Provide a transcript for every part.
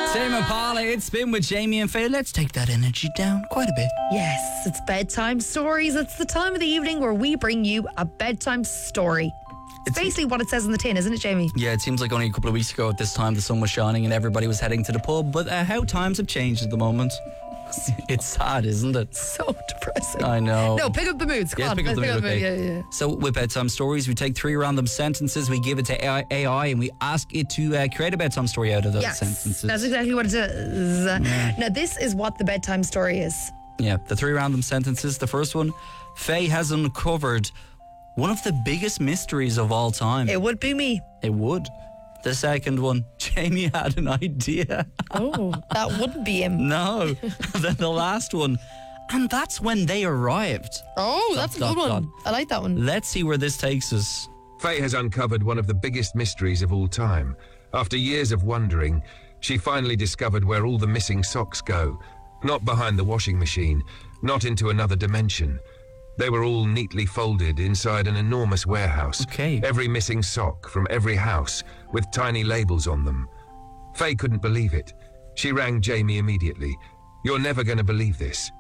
Tame Impala, it's been with Jamie and Faye. Let's take that energy down quite a bit. Yes, it's bedtime stories. It's the time of the evening where we bring you a bedtime story. It's basically what it says in the tin, isn't it, Jamie? Yeah, it seems like only a couple of weeks ago at this time the sun was shining and everybody was heading to the pub. But how times have changed at the moment. It's sad, isn't it? So depressing. I know. No, pick up the moods. Come on, pick up the mood. Okay. Yeah. So with bedtime stories, we take 3 random sentences, we give it to AI, and we ask it to create a bedtime story out of those sentences. That's exactly what it is. Yeah. Now, this is what the bedtime story is. Yeah, the 3 random sentences. The first one, Faye has uncovered one of the biggest mysteries of all time. It would be me. It would. The second one, Jamie had an idea. Oh, that wouldn't be him. No. Then the last one, and that's when they arrived. Oh, that's a good one. I like that one. Let's see where this takes us. Faye has uncovered one of the biggest mysteries of all time. After years of wondering, she finally discovered where all the missing socks go. Not behind the washing machine, not into another dimension. They were all neatly folded inside an enormous warehouse. Okay. Every missing sock from every house with tiny labels on them. Faye couldn't believe it. She rang Jamie immediately. "You're never going to believe this."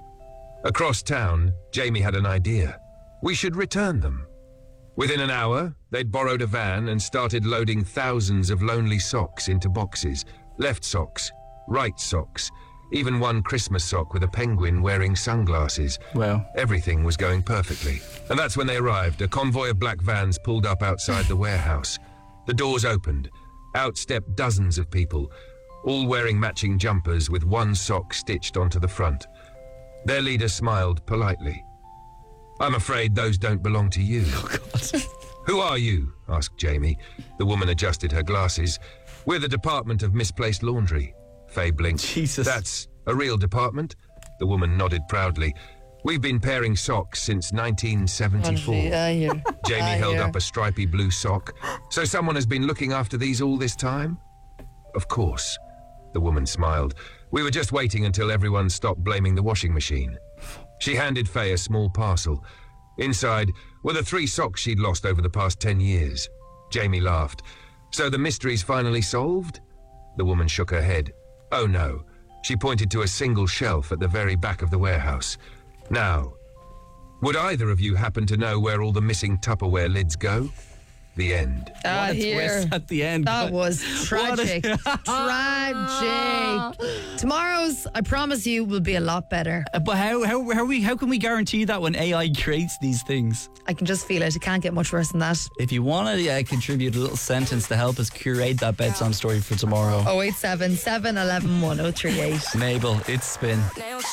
Across town, Jamie had an idea. We should return them. Within an hour, they'd borrowed a van and started loading thousands of lonely socks into boxes. Left socks, right socks, even one Christmas sock with a penguin wearing sunglasses. Wow. Everything was going perfectly. And that's when they arrived. A convoy of black vans pulled up outside the warehouse. The doors opened. Out stepped dozens of people, all wearing matching jumpers with one sock stitched onto the front. Their leader smiled politely. "I'm afraid those don't belong to you." Oh, God. "Who are you?" asked Jamie. The woman adjusted her glasses. "We're the Department of Misplaced Laundry." Faye blinked. Jesus. "That's a real department?" The woman nodded proudly. "We've been pairing socks since 1974. Jamie held up a stripy blue sock. "So someone has been looking after these all this time?" "Of course." The woman smiled. "We were just waiting until everyone stopped blaming the washing machine." She handed Faye a small parcel. Inside were the 3 socks she'd lost over the past 10 years. Jamie laughed. "So the mystery's finally solved?" The woman shook her head. "Oh no." She pointed to a single shelf at the very back of the warehouse. "Now, would either of you happen to know where all the missing Tupperware lids go?" The end. What a twist at the end. That was tragic. Tragic. Tomorrow's, I promise you, will be a lot better. But how can we guarantee that when AI creates these things? I can just feel it. It can't get much worse than that. If you want to contribute a little sentence to help us curate that bedtime story for tomorrow. 087 711 1038. Mabel, it's Spin.